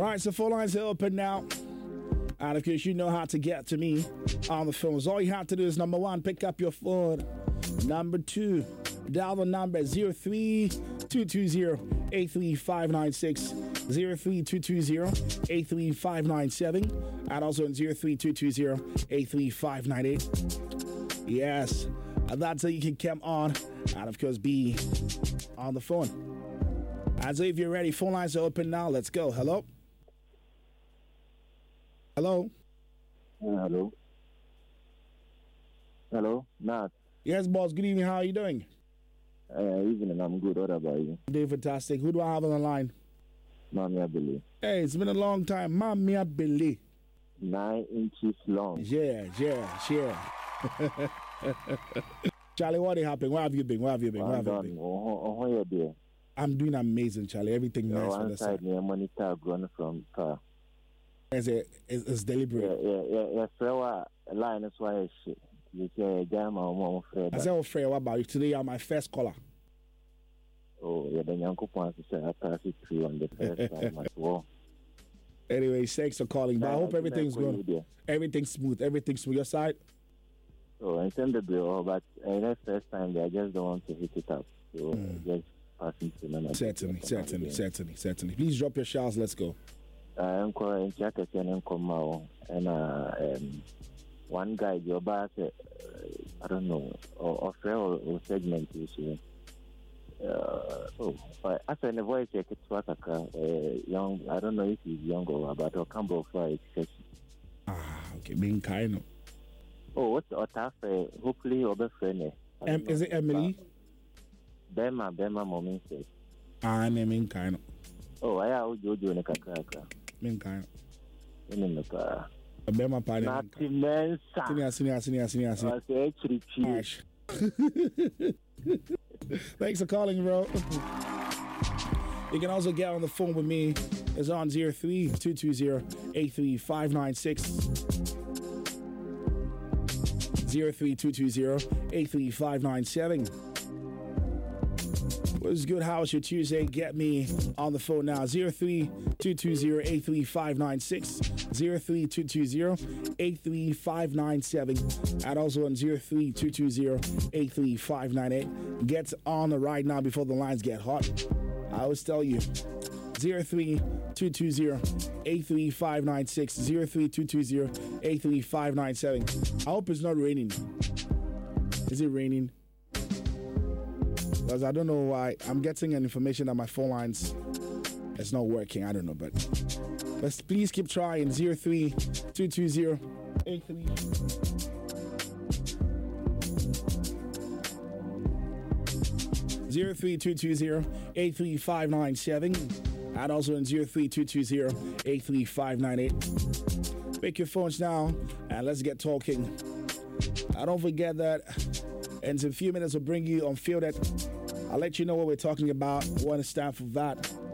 Right, so phone lines are open now. And of course, you know how to get to me on the phone. So all you have to do is number one, pick up your phone. Number two, dial the number 03220-83596, 03220-83597, and also in 03220-83598. Yes, and that's how you can come on and of course be on the phone. And so if you're ready, phone lines are open now. Let's go. Hello? Hello? Hello. Hello, Nat. Yes, boss. Good evening. How are you doing? Evening. I'm good. What about you? Doing fantastic. Who do I have on the line? Mamia Billy. Hey, it's been a long time. Mamia Billy. 9 inches long. Yeah. Charlie, what happened? Where have you been? I'm doing amazing, Charlie. Everything nice for the side. One side, monitor grown from car. It's deliberate. Yeah. Frewa line is why shit. You say, "Jam, I'm afraid." I said, "Oh, Freya, what about you? Today, you're my first caller." Oh, yeah. Then Uncle Pons said, "I pass it through on the first time as well." Anyway, thanks for calling. But I hope everything's good. Everything's smooth. Everything's smooth. Your side? Oh, I send the bill, but the first time I just don't want to hit it up. So just passing to them. Certainly. Please drop your showers. Let's go. I'm calling Jacket and Komao and one guy, your boss, I don't know, or segment issue. I said the voice check it's young. I don't know if he's young or but or Campbell for okay, being kind. Oh, what's tough? Hopefully, over friend. Is it Emily? Bema, mommy says. I'm in kind. Oh, I have Jojo in a cracker. Mean kind. In the car. A Bema party. Senior. Thanks for calling, bro. You can also get on the phone with me. It's on 03220-83596. 03220-83597. What's good? How's your Tuesday? Get me on the phone now. 03220-83596. 03220-83597. And also on 03220-83598. Get on the ride now before the lines get hot. I always tell you. 03220-83596. 03220-83597. I hope it's not raining. Is it raining? Because I don't know why. I'm getting an information that my phone lines is not working. I don't know, but let's please keep trying. 03220-83597 and also in 03220-83598. Pick your phones now and let's get talking. I don't forget that in a few minutes we'll bring you on Field It. I'll let you know what we're talking about, what it's time for that.